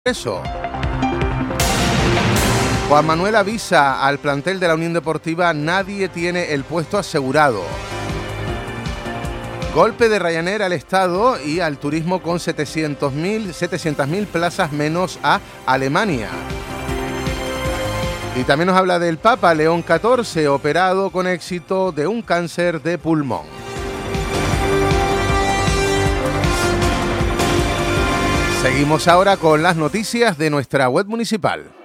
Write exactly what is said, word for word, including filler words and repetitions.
Eso. Juan Manuel avisa al plantel de la Unión Deportiva: nadie tiene el puesto asegurado. Golpe de Ryanair al Estado y al turismo con setecientas mil plazas menos a Alemania. Y también nos habla del Papa León catorce, operado con éxito de un cáncer de pulmón. Seguimos ahora con las noticias de nuestra web municipal.